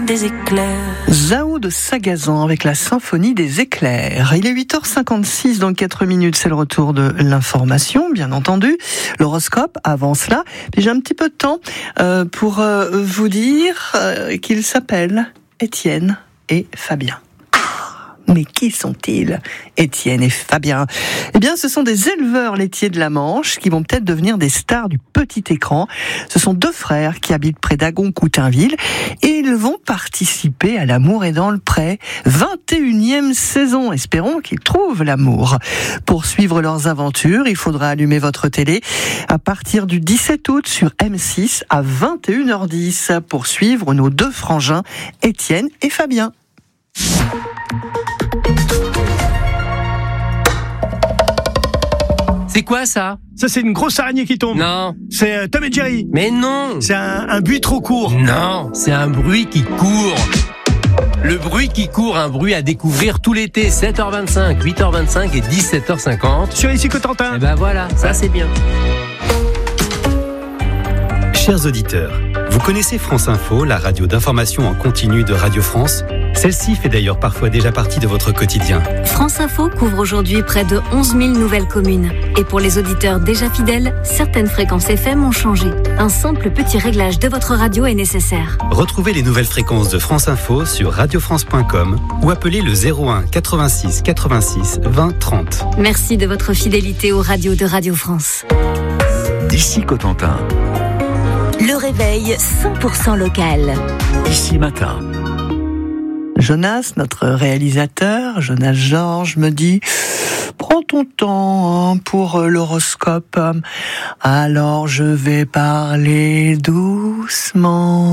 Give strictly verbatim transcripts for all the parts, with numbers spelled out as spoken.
des éclairs. Zao de Sagazan avec la symphonie des éclairs. Il est huit heures cinquante-six, dans quatre minutes, c'est le retour de l'information, bien entendu. L'horoscope, avant cela. Puis j'ai un petit peu de temps euh, pour euh, vous dire euh, qu'ils s'appellent Étienne et Fabien. Mais qui sont-ils, Étienne et Fabien? Eh bien, ce sont des éleveurs laitiers de la Manche qui vont peut-être devenir des stars du petit écran. Ce sont deux frères qui habitent près d'Agon-Coutainville et ils vont participer à L'amour est dans le pré, vingt et unième saison. Espérons qu'ils trouvent l'amour. Pour suivre leurs aventures, il faudra allumer votre télé à partir du dix-sept août sur M six à vingt et une heures dix pour suivre nos deux frangins, Étienne et Fabien. C'est quoi ça? Ça, c'est une grosse araignée qui tombe. Non. C'est euh, Tom et Jerry. Mais non. C'est un, un buis trop court. Non, c'est un bruit qui court. Le bruit qui court, un bruit à découvrir tout l'été, sept heures vingt-cinq, huit heures vingt-cinq et dix-sept heures cinquante. Sur Ici Cotentin. Et ben voilà, ça c'est bien. Chers auditeurs, vous connaissez France Info, la radio d'information en continu de Radio France? Celle-ci fait d'ailleurs parfois déjà partie de votre quotidien. France Info couvre aujourd'hui près de onze mille nouvelles communes. Et pour les auditeurs déjà fidèles, certaines fréquences F M ont changé. Un simple petit réglage de votre radio est nécessaire. Retrouvez les nouvelles fréquences de France Info sur radio france point com ou appelez le zéro un quatre-vingt-six quatre-vingt-six vingt trente. Merci de votre fidélité aux radios de Radio France. D'ici Cotentin. Le réveil cent pour cent local. Ici Matin. Jonas, notre réalisateur, Jonas Georges, me dit « Prends ton temps hein, pour l'horoscope. Alors je vais parler doucement. »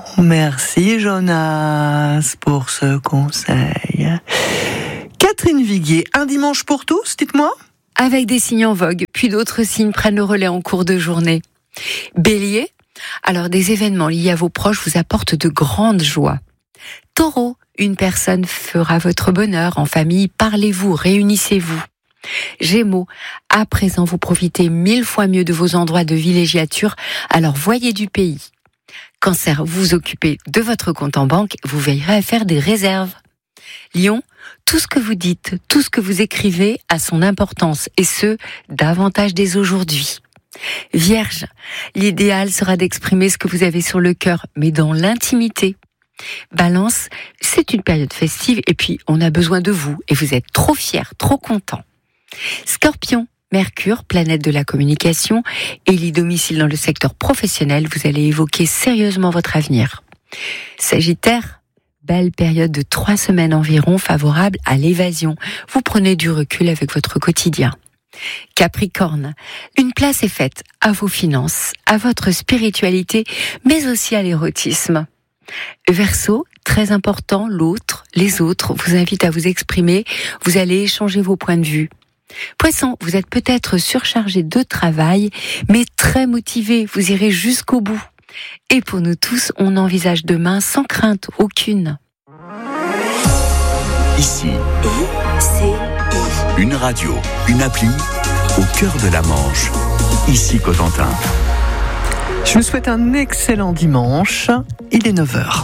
Merci Jonas pour ce conseil. Catherine Viguier, un dimanche pour tous, dites-moi. Avec des signes en vogue, puis d'autres signes prennent le relais en cours de journée. Bélier, alors des événements liés à vos proches vous apportent de grandes joies. Taureau, une personne fera votre bonheur en famille, parlez-vous, réunissez-vous. Gémeaux, à présent vous profitez mille fois mieux de vos endroits de villégiature, alors voyez du pays. Cancer, vous vous occupez de votre compte en banque, vous veillerez à faire des réserves. Lion, tout ce que vous dites, tout ce que vous écrivez a son importance, et ce, davantage dès aujourd'hui. Vierge, l'idéal sera d'exprimer ce que vous avez sur le cœur, mais dans l'intimité. Balance, c'est une période festive et puis on a besoin de vous et vous êtes trop fiers, trop contents. Scorpion, Mercure, planète de la communication, élit domicile dans le secteur professionnel, vous allez évoquer sérieusement votre avenir. Sagittaire, belle période de trois semaines environ favorable à l'évasion. Vous prenez du recul avec votre quotidien. Capricorne, une place est faite à vos finances, à votre spiritualité, mais aussi à l'érotisme. Verseau, très important, l'autre, les autres vous invitent à vous exprimer, vous allez échanger vos points de vue. Poisson, vous êtes peut-être surchargé de travail, mais très motivé, vous irez jusqu'au bout. Et pour nous tous, on envisage demain sans crainte aucune. Ici, I, C, I. une radio, une appli, au cœur de la Manche. Ici Cotentin. Je vous souhaite un excellent dimanche. Il est neuf heures.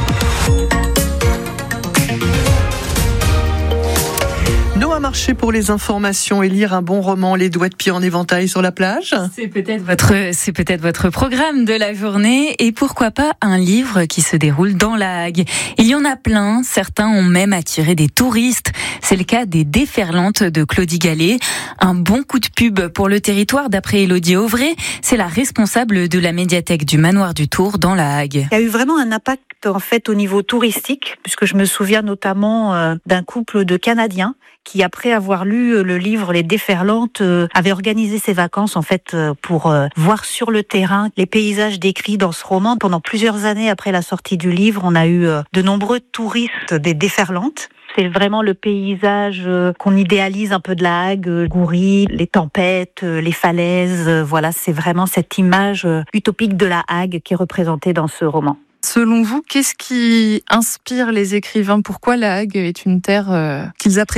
Noah Marché pour les informations et lire un bon roman, Les doigts de pied en éventail sur la plage. C'est peut-être votre, c'est peut-être votre programme de la journée et pourquoi pas un livre qui se déroule dans la Hague. Il y en a plein, certains ont même attiré des touristes. C'est le cas des Déferlantes de Claudie Gallet. Un bon coup de pub pour le territoire d'après Élodie Auvray. C'est la responsable de la médiathèque du Manoir du Tour dans la Hague. Il y a eu vraiment un impact en fait au niveau touristique, puisque je me souviens notamment euh, d'un couple de Canadiens qui, après avoir lu le livre Les Déferlantes, euh, avait organisé ses vacances en fait euh, pour euh, voir sur le terrain les paysages décrits dans ce roman. Pendant plusieurs années après la sortie du livre, on a eu euh, de nombreux touristes des Déferlantes. C'est vraiment le paysage qu'on idéalise un peu de la Hague, Goury, les tempêtes, les falaises. Voilà, c'est vraiment cette image utopique de la Hague qui est représentée dans ce roman. Selon vous, qu'est-ce qui inspire les écrivains ? Pourquoi la Hague est une terre euh, qu'ils apprécient ?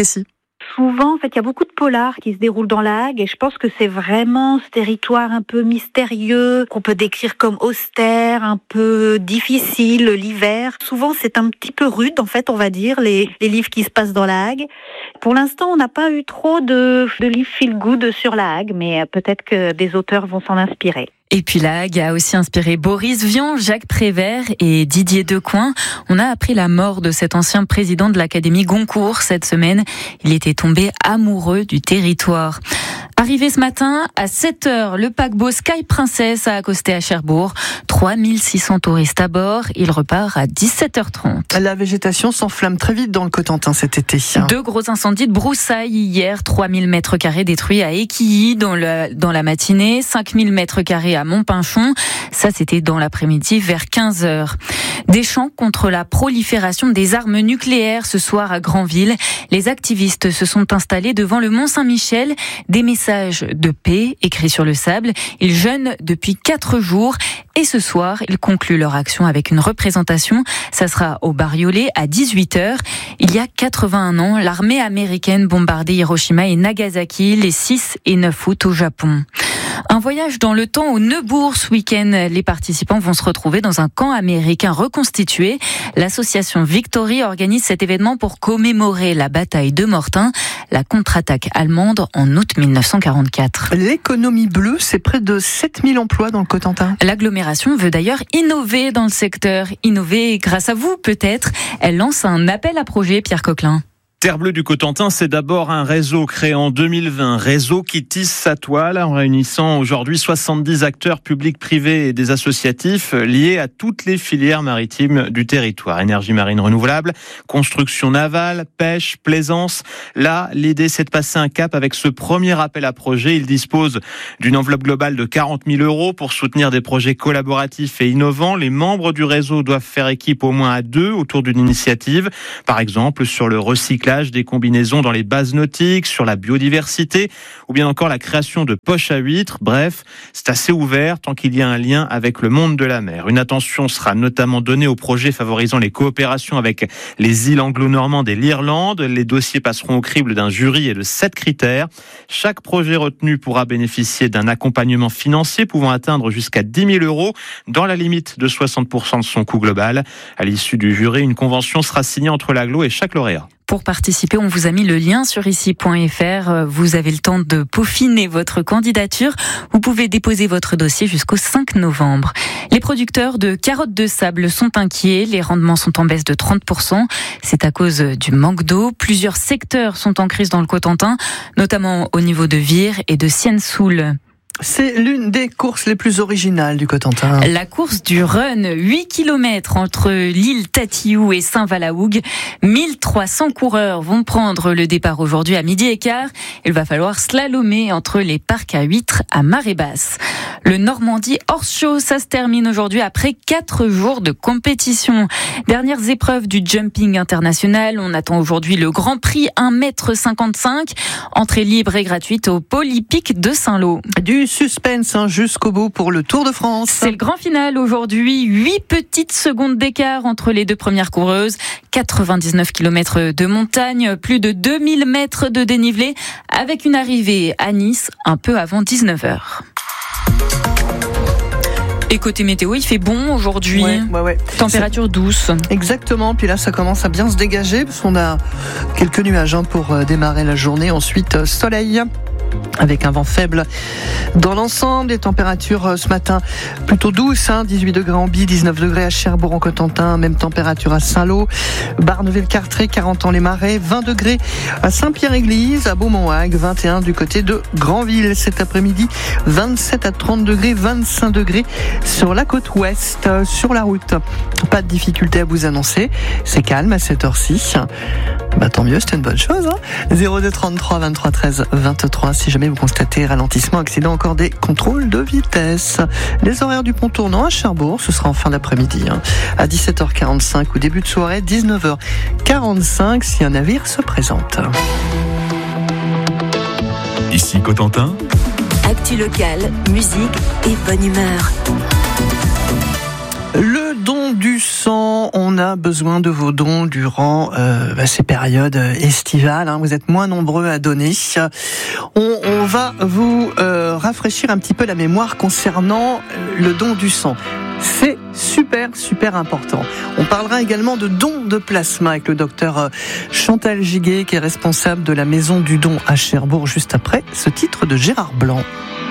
souvent, en fait, il y a beaucoup de polars qui se déroulent dans la Hague et je pense que c'est vraiment ce territoire un peu mystérieux qu'on peut décrire comme austère, un peu difficile l'hiver. Souvent, c'est un petit peu rude, en fait, on va dire, les, les livres qui se passent dans la Hague. Pour l'instant, on n'a pas eu trop de, de livres feel good sur la Hague, mais peut-être que des auteurs vont s'en inspirer. Et puis la Hague a aussi inspiré Boris Vian, Jacques Prévert et Didier Decoing. On a appris la mort de cet ancien président de l'Académie Goncourt cette semaine. Il était tombé amoureux du territoire. Arrivé ce matin, à sept heures, le paquebot Sky Princess a accosté à Cherbourg. trois mille six cents touristes à bord. Il repart à dix-sept heures trente. La végétation s'enflamme très vite dans le Cotentin cet été. Deux gros incendies de broussailles hier. trois mille mètres carrés détruits à Équilly dans, le, dans la matinée. cinq mille mètres carrés à Montpinchon. Ça, c'était dans l'après-midi vers quinze heures. Des chants contre la prolifération des armes nucléaires ce soir à Granville. Les activistes se sont installés devant le Mont-Saint-Michel. Des messages de paix écrits sur le sable. Ils jeûnent depuis quatre jours et ce soir, ils concluent leur action avec une représentation. Ça sera au Bariolé à dix-huit heures. Il y a quatre-vingt-un ans, l'armée américaine bombardait Hiroshima et Nagasaki les six et neuf août au Japon. Un voyage dans le temps au Neubourg ce week-end. Les participants vont se retrouver dans un camp américain reconstitué. L'association Victory organise cet événement pour commémorer la bataille de Mortain, la contre-attaque allemande en août mille neuf cent quarante-quatre. L'économie bleue, c'est près de sept mille emplois dans le Cotentin. L'agglomération veut d'ailleurs innover dans le secteur. Innover grâce à vous peut-être. Elle lance un appel à projet, Pierre Coquelin. Terre Bleue du Cotentin, c'est d'abord un réseau créé en deux mille vingt, réseau qui tisse sa toile en réunissant aujourd'hui soixante-dix acteurs publics, privés et des associatifs liés à toutes les filières maritimes du territoire. Énergie marine renouvelable, construction navale, pêche, plaisance. Là, l'idée c'est de passer un cap avec ce premier appel à projet. Il dispose d'une enveloppe globale de quarante mille euros pour soutenir des projets collaboratifs et innovants. Les membres du réseau doivent faire équipe au moins à deux autour d'une initiative. Par exemple, sur le recyclage des combinaisons dans les bases nautiques, sur la biodiversité ou bien encore la création de poches à huîtres. Bref, c'est assez ouvert tant qu'il y a un lien avec le monde de la mer. Une attention sera notamment donnée aux projets favorisant les coopérations avec les îles anglo-normandes et l'Irlande. Les dossiers passeront au crible d'un jury et de sept critères. Chaque projet retenu pourra bénéficier d'un accompagnement financier pouvant atteindre jusqu'à dix mille euros dans la limite de soixante pour cent de son coût global. À l'issue du jury, une convention sera signée entre l'agglo et chaque lauréat. Pour participer, on vous a mis le lien sur ici point f r. Vous avez le temps de peaufiner votre candidature. Vous pouvez déposer votre dossier jusqu'au cinq novembre. Les producteurs de carottes de sable sont inquiets. Les rendements sont en baisse de trente pour cent. C'est à cause du manque d'eau. Plusieurs secteurs sont en crise dans le Cotentin, notamment au niveau de Vire et de Sienne-Soul. C'est l'une des courses les plus originales du Cotentin. La course du Run, huit kilomètres entre l'île Tatiou et Saint-Valahougue. mille trois cents coureurs vont prendre le départ aujourd'hui à midi et quart. Il va falloir slalomer entre les parcs à huîtres à marée basse. Le Normandie Horse Show, ça se termine aujourd'hui après quatre jours de compétition. Dernières épreuves du jumping international. On attend aujourd'hui le Grand Prix un mètre cinquante-cinq. Entrée libre et gratuite au pôle hippique de Saint-Lô. Du suspense hein, jusqu'au bout pour le Tour de France. C'est le grand final aujourd'hui. Huit petites secondes d'écart entre les deux premières coureuses. quatre-vingt-dix-neuf kilomètres de montagne, plus de deux mille mètres de dénivelé, avec une arrivée à Nice un peu avant dix-neuf heures. Et côté météo, il fait bon aujourd'hui. Ouais, ouais, ouais. Température douce. Exactement. Puis là, ça commence à bien se dégager parce qu'on a quelques nuages hein, pour démarrer la journée. Ensuite, soleil. Avec un vent faible dans l'ensemble, des températures ce matin plutôt douces, hein, dix-huit degrés en Bie, dix-neuf degrés à Cherbourg en Cotentin, même température à Saint-Lô, Barneville-Cartré, quarante ans les Marais, vingt degrés à Saint-Pierre-Église, à Beaumont-Hague, vingt et un du côté de Granville cet après-midi, vingt-sept à trente degrés, vingt-cinq degrés sur la côte ouest, sur la route. Pas de difficulté à vous annoncer, c'est calme à cette heure-ci. Bah, tant mieux, c'était une bonne chose. Hein. zéro deux trente-trois vingt-trois treize vingt-trois si jamais vous constatez ralentissement, accident, encore des contrôles de vitesse. Les horaires du pont tournant à Cherbourg, ce sera en fin d'après-midi, hein, à dix-sept heures quarante-cinq ou début de soirée, dix-neuf heures quarante-cinq si un navire se présente. Ici Cotentin. Actu locale, musique et bonne humeur. Le don du sang. On a besoin de vos dons durant euh, bah, ces périodes estivales. Hein. Vous êtes moins nombreux à donner. On, on va vous euh, rafraîchir un petit peu la mémoire concernant le don du sang. C'est super, super important. On parlera également de don de plasma avec le docteur Chantal Giguet, qui est responsable de la Maison du Don à Cherbourg, juste après ce titre de Gérard Blanc.